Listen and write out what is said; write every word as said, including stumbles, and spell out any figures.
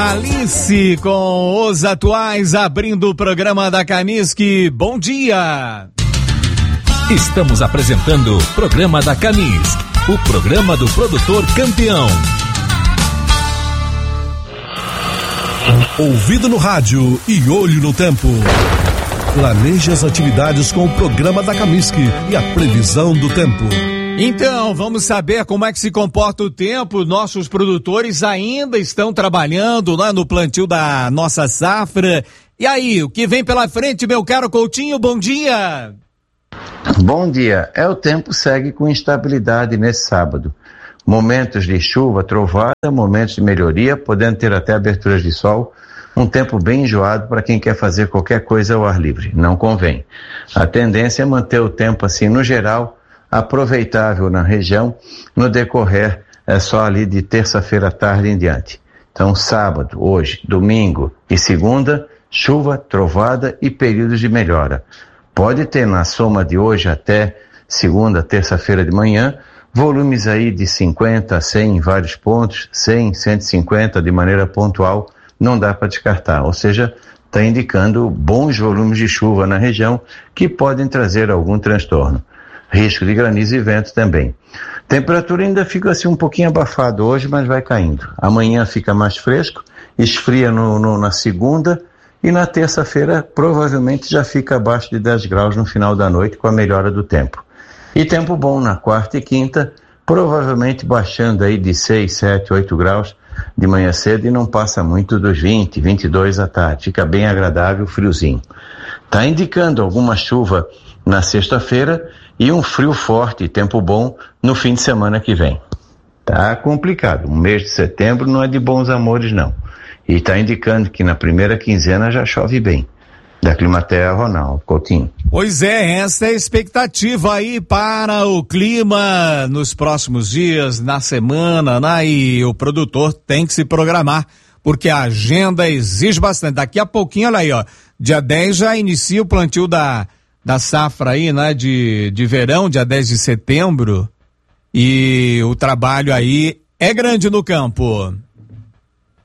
Alice com os atuais abrindo o programa da Camisque. Bom dia. Estamos apresentando o programa da Camisque, o programa do produtor campeão. Ouvido no rádio e olho no tempo. Planeje as atividades com o programa da Camisque e a previsão do tempo. Então, vamos saber como é que se comporta o tempo. Nossos produtores ainda estão trabalhando lá no plantio da nossa safra. E aí, o que vem pela frente, meu caro Coutinho? Bom dia! Bom dia. É, o tempo segue com instabilidade nesse sábado. Momentos de chuva, trovada, momentos de melhoria, podendo ter até aberturas de sol. Um tempo bem enjoado para quem quer fazer qualquer coisa ao ar livre. Não convém. A tendência é manter o tempo assim, no geral, aproveitável na região, no decorrer é só ali de terça-feira à tarde em diante. Então, sábado, hoje, domingo e segunda, chuva, trovada e períodos de melhora. Pode ter na soma de hoje até segunda, terça-feira de manhã, volumes aí de cinquenta a cem em vários pontos, cem, cento e cinquenta de maneira pontual, não dá para descartar. Ou seja, está indicando bons volumes de chuva na região que podem trazer algum transtorno. Risco de granizo e vento também. Temperatura ainda fica assim um pouquinho abafado hoje, mas vai caindo. Amanhã fica mais fresco, esfria no, no, na segunda e na terça-feira provavelmente já fica abaixo de dez graus no final da noite com a melhora do tempo. E tempo bom na quarta e quinta, provavelmente baixando aí de seis, sete, oito graus de manhã cedo e não passa muito dos vinte, vinte e dois à tarde. Fica bem agradável, friozinho. Está indicando alguma chuva na sexta-feira e um frio forte, tempo bom, no fim de semana que vem. Tá complicado. O mês de setembro não é de bons amores, não. E está indicando que na primeira quinzena já chove bem. Da Climatea, Ronaldo Coutinho. Pois é, essa é a expectativa aí para o clima nos próximos dias, na semana, né? E o produtor tem que se programar, porque a agenda exige bastante. Daqui a pouquinho, olha aí, ó, dia dez já inicia o plantio da da safra aí, né, de, de verão, dia dez de setembro, e o trabalho aí é grande no campo.